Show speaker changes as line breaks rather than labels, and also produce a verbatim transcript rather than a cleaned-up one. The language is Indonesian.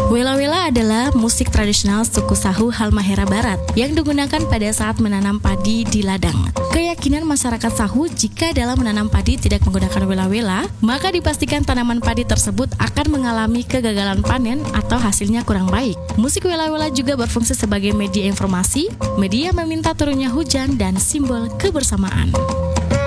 Wela-wela adalah musik tradisional suku Sahu Halmahera Barat yang digunakan pada saat menanam padi di ladang. Keyakinan masyarakat Sahu jika dalam menanam padi tidak menggunakan wela-wela, maka dipastikan tanaman padi tersebut akan mengalami kegagalan panen atau hasilnya kurang baik. Musik wela-wela juga berfungsi sebagai media informasi, media meminta turunnya hujan, dan simbol kebersamaan.